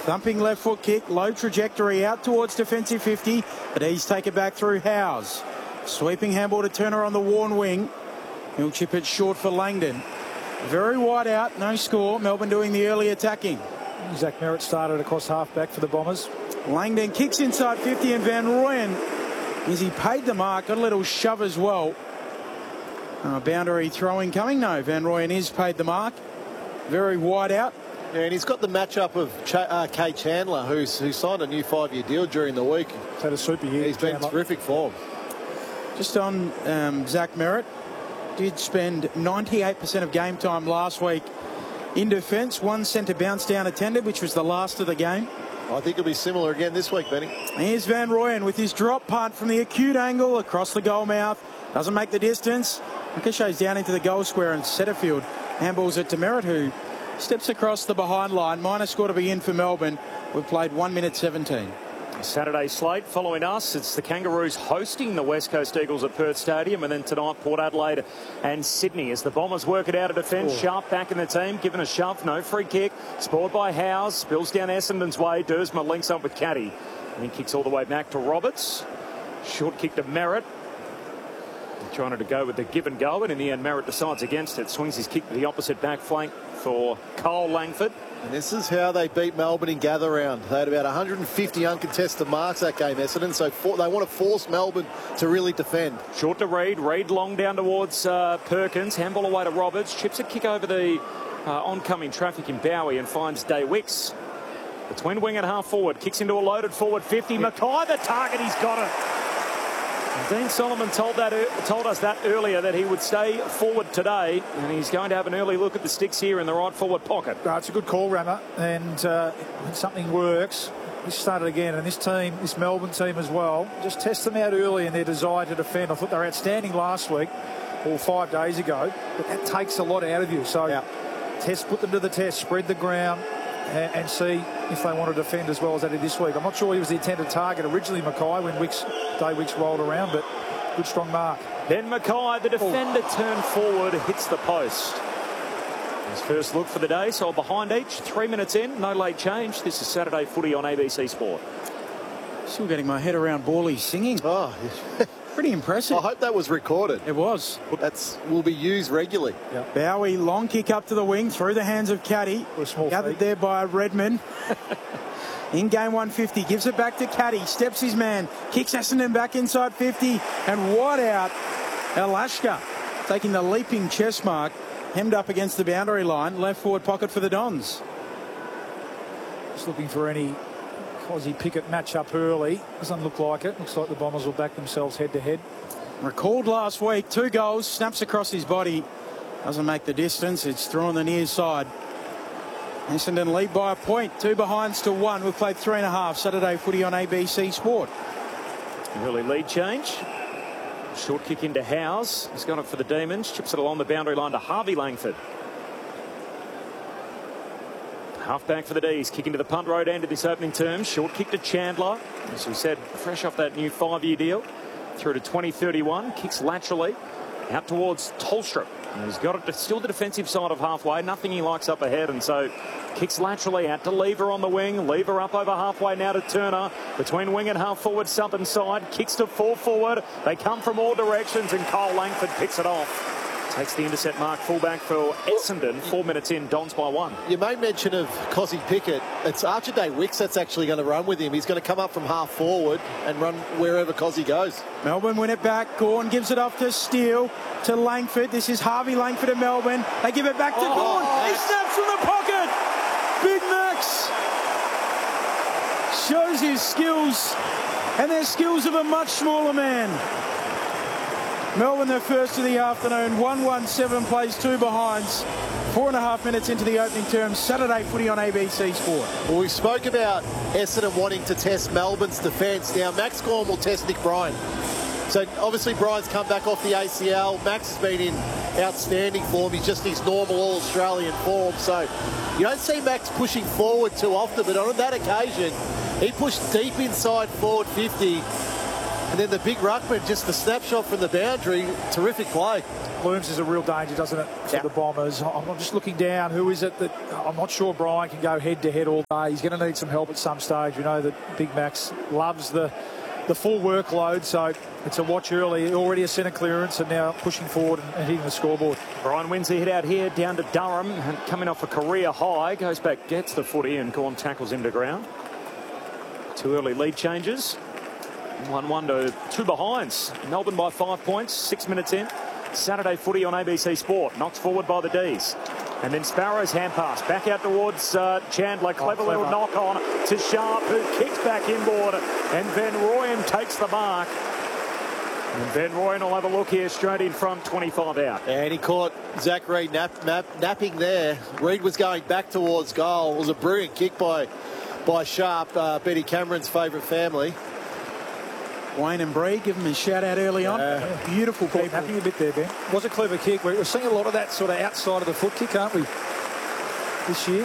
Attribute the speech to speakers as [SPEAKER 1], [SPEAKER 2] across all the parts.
[SPEAKER 1] Thumping left foot kick, low trajectory out towards defensive 50, but he's taken back through Howes. Sweeping handball to Turner on the worn wing. He'll chip it short for Langdon. Very wide out, no score. Melbourne doing the early attacking.
[SPEAKER 2] Zach Merritt started across half-back for the Bombers.
[SPEAKER 1] Langdon kicks inside 50 and Van Rooyen, as he paid the mark, got a little shove as well. Boundary throwing coming. No, Van Rooyen is paid the mark. Very wide out.
[SPEAKER 3] Yeah, and he's got the matchup of Kay Chandler, who signed a new 5-year deal during the week.
[SPEAKER 2] He's had a super year.
[SPEAKER 3] He's been terrific form.
[SPEAKER 1] Just on Zach Merritt, did spend 98% of game time last week in defence. One centre bounce down attended, which was the last of the game.
[SPEAKER 3] I think it'll be similar again this week, Benny.
[SPEAKER 1] Here's Van Rooyen with his drop punt from the acute angle across the goal mouth. Doesn't make the distance. Ricochets down into the goal square and Setterfield handballs it to Merritt, who steps across the behind line. Minor score to be in for Melbourne. We've played 1 minute 17.
[SPEAKER 4] Saturday slate following us. It's the Kangaroos hosting the West Coast Eagles at Perth Stadium, and then tonight Port Adelaide and Sydney as the Bombers work it out of defence. Sharp back in the team, given a shove, no free kick. Spoiled by Howes, spills down Essendon's way. Dersma links up with Caddy, and he kicks all the way back to Roberts. Short kick to Merritt. Trying to go with the give and go, and in the end Merritt decides against it. Swings his kick to the opposite back flank for Cole Langford.
[SPEAKER 3] And this is how they beat Melbourne in gather round. They had about 150 uncontested marks that game, Essendon, so they want to force Melbourne to really defend.
[SPEAKER 4] Short to Reid. Reid long down towards Perkins. Handball away to Roberts. Chips a kick over the oncoming traffic in Bowie and finds Day Wicks. Between wing and half forward. Kicks into a loaded forward 50. Mackay the target. He's got it. Dean Solomon told us that earlier, that he would stay forward today, and he's going to have an early look at the sticks here in the right forward pocket.
[SPEAKER 2] It's a good call, Rammer, and when something works, this started again, and this team, this Melbourne team as well, just test them out early in their desire to defend. I thought they were outstanding last week, or 5 days ago, but that takes a lot out of you. So put them to the test, spread the ground, and see if they want to defend as well as they did this week. I'm not sure he was the intended target originally, Mackay, when Day Wicks rolled around, but good strong mark.
[SPEAKER 4] Then Mackay, the defender, turned forward, hits the post. His first look for the day, so behind each, 3 minutes in, no late change. This is Saturday footy on ABC Sport.
[SPEAKER 1] Still getting my head around Borley singing.
[SPEAKER 3] Oh,
[SPEAKER 1] pretty impressive.
[SPEAKER 3] I hope that was recorded.
[SPEAKER 1] It was.
[SPEAKER 3] Will be used regularly.
[SPEAKER 1] Yep. Bowie, long kick up to the wing through the hands of Caddy. Gathered there by Redmond. In game 150, gives it back to Caddy, steps his man, kicks Essendon back inside 50, and wide out, Alashka taking the leaping chest mark, hemmed up against the boundary line, left forward pocket for the Dons.
[SPEAKER 2] Just looking for any Aussie Pickett match up early. Doesn't look like it. Looks like the Bombers will back themselves head to head.
[SPEAKER 1] Recalled last week, 2 goals, snaps across his body, doesn't make the distance. It's through on the near side. Essendon lead by a point, 2 behinds to 1. We've played 3.5. Saturday footy on ABC Sport.
[SPEAKER 4] Early lead change. Short kick into Howes. He's got it for the Demons. Chips it along the boundary line to Harvey Langford. Half back for the D's. Kick into the punt road end of this opening term. Short kick to Chandler. As we said, fresh off that new 5-year deal. Through to 2031. Kicks laterally out towards Tolstrup. And he's got it to still the defensive side of halfway. Nothing he likes up ahead, and so kicks laterally out to Lever on the wing. Lever up over halfway now to Turner. Between wing and half forward, southern side. Kicks to full forward. They come from all directions, and Cole Langford picks it off. Takes the intercept mark, fullback for Essendon. 4 minutes in, Dons by 1.
[SPEAKER 3] You made mention of Cozzy Pickett. It's Archer Day Wicks that's actually going to run with him. He's going to come up from half forward and run wherever Cozzy goes.
[SPEAKER 1] Melbourne win it back. Gawn gives it off to Steele, to Langford. This is Harvey Langford of Melbourne. They give it back to Gawn. He snaps from the pocket. Big Max shows his skills, and they're skills of a much smaller man. Melbourne, their first of the afternoon. 1-1-7 plays 2 behinds. 4.5 minutes into the opening term. Saturday footy on ABC Sport.
[SPEAKER 3] Well, we spoke about Essendon wanting to test Melbourne's defence. Now, Max Gawn will test Nick Bryan. So, obviously, Bryan's come back off the ACL. Max has been in outstanding form. He's just his normal All-Australian form. So, you don't see Max pushing forward too often, but on that occasion, he pushed deep inside forward 50. And then the big ruckman, just the snapshot from the boundary, terrific play.
[SPEAKER 2] looms as a real danger, doesn't it, for the Bombers? I'm just looking down. Who is it that I'm not sure Brian can go head-to-head all day. He's going to need some help at some stage. We know that Big Max loves the full workload, so it's a watch early. Already a centre clearance and now pushing forward and hitting the scoreboard.
[SPEAKER 4] Brian wins the hit out here down to Durham, and coming off a career high, goes back, gets the footy, and Gawn tackles him to ground. 2 early lead changes. 1-1 to 2 behinds. Melbourne by 5 points, 6 minutes in. Saturday footy on ABC Sport. Knocks forward by the D's. And then Sparrow's hand pass back out towards Chandler. Clever little knock on to Sharp, who kicks back inboard. And Van Rooyen takes the mark. And Van Rooyen will have a look here straight in front, 25 out.
[SPEAKER 3] And he caught Zach Reid napping there. Reid was going back towards goal. It was a brilliant kick by Sharp, Betty Cameron's favourite family.
[SPEAKER 1] Wayne and Bree, give them a shout out early on. Beautiful people.
[SPEAKER 2] Napping a bit there, Ben. Was a clever kick. We're seeing a lot of that sort of outside of the foot kick, aren't we, this year?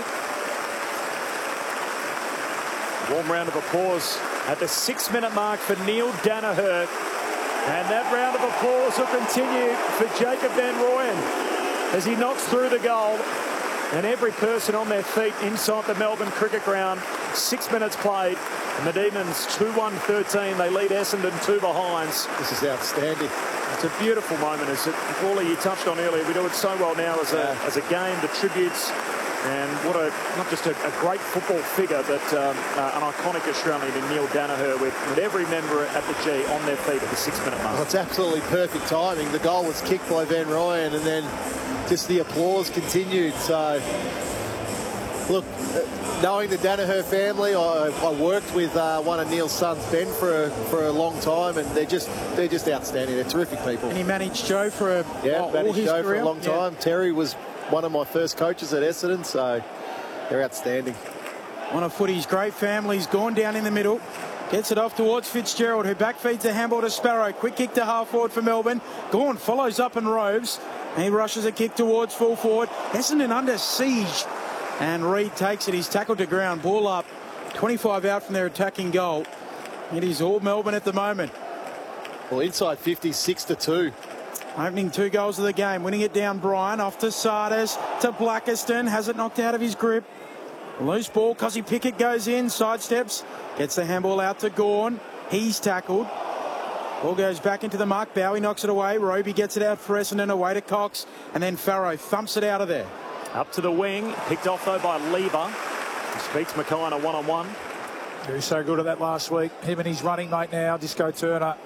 [SPEAKER 4] Warm round of applause at the 6-minute mark for Neil Danaher. And that round of applause will continue for Jacob Van Rooyen as he knocks through the goal. And every person on their feet inside the Melbourne Cricket Ground. 6 minutes played. And the Demons 2-1-13. They lead Essendon 2 behinds.
[SPEAKER 3] This is outstanding.
[SPEAKER 4] It's a beautiful moment. As Paulie, you touched on earlier, we do it so well now as a game, the tributes. And what not just a great football figure, but an iconic Australian in Neil Danaher with every member at the G on their feet at the 6-minute mark.
[SPEAKER 3] Well, it's absolutely perfect timing. The goal was kicked by Van Rooyen and then just the applause continued. So, look, knowing the Danaher family, I worked with one of Neil's sons, Ben, for a long time, and they're just outstanding. They're terrific people.
[SPEAKER 1] And he managed Joe for
[SPEAKER 3] managed Joe for a long time.
[SPEAKER 1] Yeah.
[SPEAKER 3] Terry was one of my first coaches at Essendon, so they're outstanding.
[SPEAKER 1] One of footy's great families. Gone down in the middle. Gets it off towards Fitzgerald, who backfeeds the handball to Sparrow. Quick kick to half forward for Melbourne. Gawn follows up and roves. And he rushes a kick towards full forward. Essendon under siege. And Reid takes it. He's tackled to ground. Ball up. 25 out from their attacking goal. It is all Melbourne at the moment.
[SPEAKER 3] Well, inside 50, 6-2.
[SPEAKER 1] Opening 2 goals of the game. Winning it down Brian. Off to Sardis. To Blackiston. Has it knocked out of his grip. Loose ball. Cozzy Pickett goes in. Sidesteps. Gets the handball out to Gawn. He's tackled. Ball goes back into the mark. Bowie knocks it away. Roby gets it out for Essendon. Away to Cox. And then Farrow thumps it out of there.
[SPEAKER 4] Up to the wing. Picked off, though, by Lever. Beats Mackay on a one-on-one.
[SPEAKER 2] He was so good at that last week. Him and his running mate now, Disco Turner.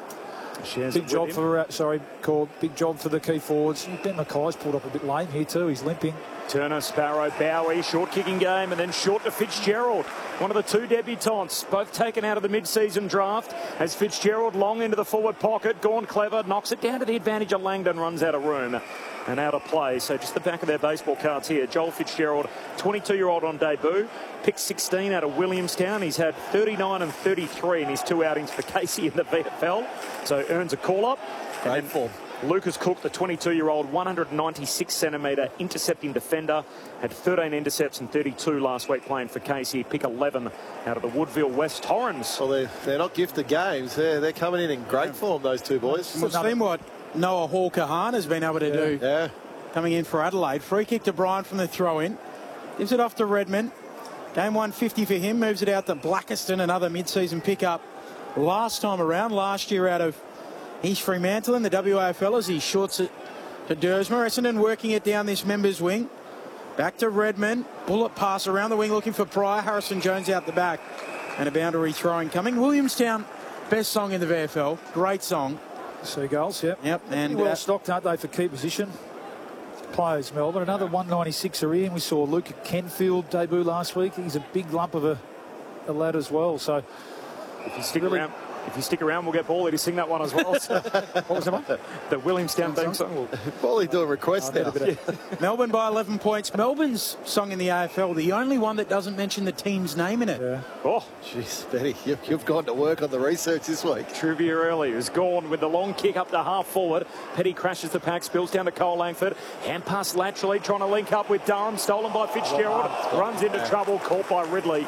[SPEAKER 2] Big job for big job for the key forwards. Ben Mackay's pulled up a bit lame here too. He's limping.
[SPEAKER 4] Turner, Sparrow, Bowie, short kicking game, and then short to Fitzgerald. One of the 2 debutants, both taken out of the mid-season draft. As Fitzgerald long into the forward pocket, Gawn clever, knocks it down to the advantage of Langdon, runs out of room and out of play. So just the back of their baseball cards here. Joel Fitzgerald, 22-year-old on debut, picked 16 out of Williamstown. He's had 39 and 33 in his 2 outings for Casey in the VFL, so earns a call-up.
[SPEAKER 3] Great form.
[SPEAKER 4] Lucas Cook, the 22-year-old, 196-centimetre intercepting defender, had 13 intercepts and 32 last week playing for Casey. Pick 11 out of the Woodville West Torrens.
[SPEAKER 3] Well, they're not gifted games. They're coming in great form, those 2 boys.
[SPEAKER 1] We've seen what Noah Hall-Kahan has been able to do.
[SPEAKER 3] Yeah.
[SPEAKER 1] Coming in for Adelaide. Free kick to Brian from the throw-in. Gives it off to Redmond. Game 150 for him. Moves it out to Blackiston, another mid-season pickup last time around. Last year out of East Fremantle in the WAFL as he shorts it to Dersma. Essendon working it down this members wing. Back to Redmond. Bullet pass around the wing looking for Pryor. Harrison Jones out the back. And a boundary throwing coming. Williamstown, best song in the VFL. Great song.
[SPEAKER 2] Seagulls, yep.
[SPEAKER 1] Yep. And
[SPEAKER 2] well stocked, aren't they, for key position players, Melbourne. Another 196 are in. We saw Luca Kenfield debut last week. He's a big lump of a lad as well. So
[SPEAKER 4] if you stick around, we'll get Paulie to sing that one as well. So, what was that one? The Williamstown theme song.
[SPEAKER 3] Paulie doing requests now.
[SPEAKER 1] Melbourne by 11 points. Melbourne's song in the AFL, the only one that doesn't mention the team's name in it.
[SPEAKER 2] Yeah.
[SPEAKER 4] Oh,
[SPEAKER 3] jeez, Benny, you've gone to work on the research this week.
[SPEAKER 4] Trivia early is Gawn with the long kick up to half forward. Petty crashes the pack, spills down to Cole Langford. Hand pass laterally, trying to link up with Durham. Stolen by Fitzgerald. Runs into trouble, caught by Ridley.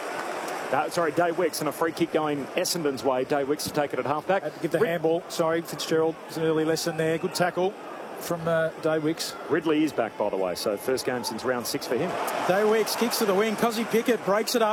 [SPEAKER 4] Dave Wicks, and a free kick going Essendon's way. Dave Wicks to take it at half-back.
[SPEAKER 2] Had to give the handball. Sorry, Fitzgerald. It's an early lesson there. Good tackle. from Day Wicks.
[SPEAKER 4] Ridley is back, by the way, so first game since round 6 for him.
[SPEAKER 1] Day Wicks kicks to the wing. Cozzy Pickett breaks it up.